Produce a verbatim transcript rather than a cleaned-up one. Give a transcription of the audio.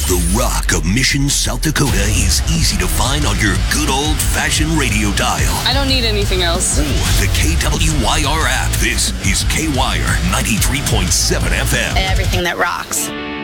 The rock of Mission, South Dakota is easy to find on your good old-fashioned radio dial. I don't need anything else. Or the K W Y R app. This is K-Wire ninety-three point seven F M. Everything that rocks.